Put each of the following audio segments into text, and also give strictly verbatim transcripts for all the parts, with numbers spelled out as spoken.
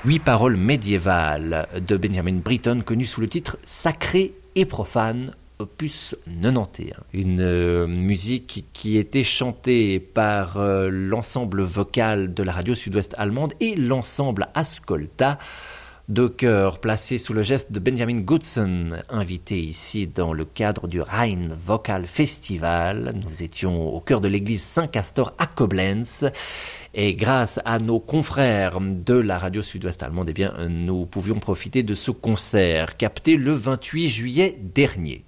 Huit paroles médiévales de Benjamin Britten, connues sous le titre Sacré et profane, opus quatre-vingt-onze. Une euh, musique qui était chantée par euh, l'ensemble vocal de la radio sud-ouest allemande et l'ensemble Ascolta, de chœur placé sous le geste de Benjamin Goodson, invité ici dans le cadre du Rhein Vocal Festival. Nous étions au cœur de l'église Saint-Castor à Koblenz. Et grâce à nos confrères de la radio sud-ouest allemande, eh bien, nous pouvions profiter de ce concert capté le vingt-huit juillet dernier.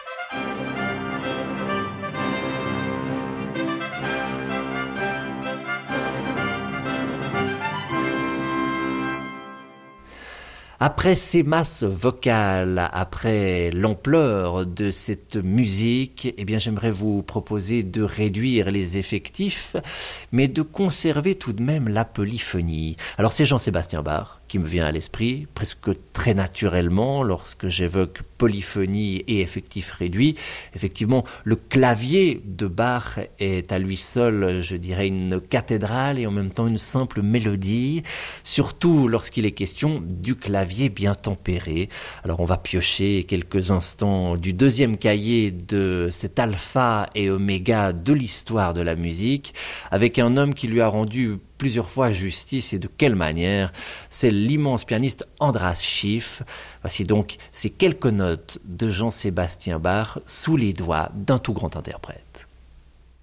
Après ces masses vocales, après l'ampleur de cette musique, eh bien, j'aimerais vous proposer de réduire les effectifs, mais de conserver tout de même la polyphonie. Alors, c'est Jean-Sébastien Bach qui me vient à l'esprit, presque très naturellement, lorsque j'évoque polyphonie et effectif réduit. Effectivement, le clavier de Bach est à lui seul, je dirais, une cathédrale et en même temps une simple mélodie, surtout lorsqu'il est question du clavier bien tempéré. Alors on va piocher quelques instants du deuxième cahier de cet alpha et oméga de l'histoire de la musique, avec un homme qui lui a rendu plusieurs fois justice, et de quelle manière. C'est l'immense pianiste Andras Schiff. Voici donc ces quelques notes de Jean-Sébastien Bach sous les doigts d'un tout grand interprète.